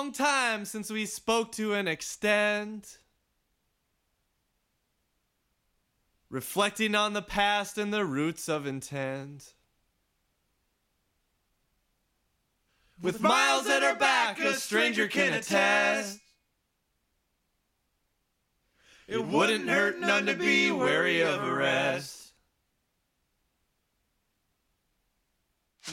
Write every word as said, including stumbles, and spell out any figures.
long time since we spoke to an extent. Reflecting on the past and the roots of intent. With miles at our back, a stranger can attest. It wouldn't hurt none to be wary of arrest.